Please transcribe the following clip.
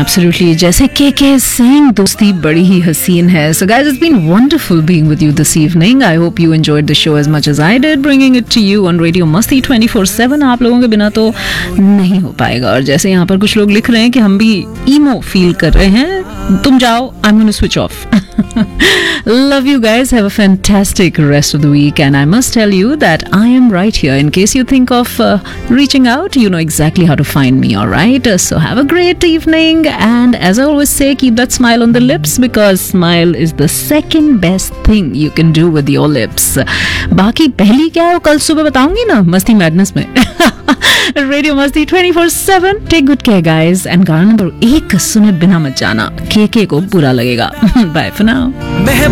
Absolutely. जैसे के saying, दोस्ती बड़ी ही हसीन है. So guys, it's been wonderful being with you this evening. I hope you enjoyed the show as much as I did, bringing it to you on Radio Masti 24/7. आप लोगों के बिना तो नहीं हो पाएगा. और जैसे यहाँ पर कुछ लोग लिख रहे हैं कि हम भी emo feel कर रहे हैं, तुम जाओ, I'm going to switch off. Love you guys. Have a fantastic rest of the week. And I must tell you that I am right here. In case you think of reaching out, you know exactly how to find me, alright? So have a great evening. And as I always say, keep that smile on the lips, because smile is the second best thing you can do with your lips. बाकी पहली क्या है वो कल सुबह बताऊंगी ना मस्ती मैडनेस में. रेडियो मस्ती 24/7. Take good care guys. And गाना नंबर 1 सुने बिना मत जाना, के को बुरा लगेगा. Bye for now.